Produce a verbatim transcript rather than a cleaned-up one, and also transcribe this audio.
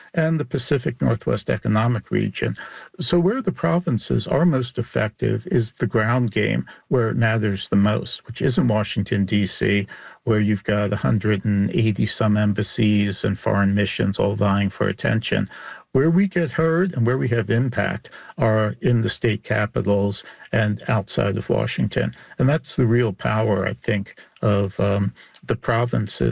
and the Pacific Northwest Economic Region. So where the provinces are most effective is the ground game, where it matters the most, which isn't Washington, D C, where you've got one hundred eighty some embassies and foreign missions all vying for attention. Where we get heard and where we have impact are in the state capitals and outside of Washington. And that's the real power, I think, of um, the provinces.